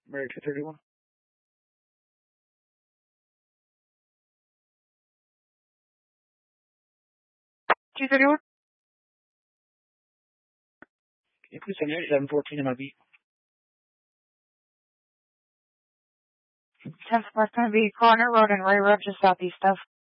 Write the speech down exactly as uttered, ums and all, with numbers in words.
American two thirty-one. two thirty-one. Can you please send me seven fourteen M I B? ten fourteen M I B, Corner Road and Ray Road, just southeast of.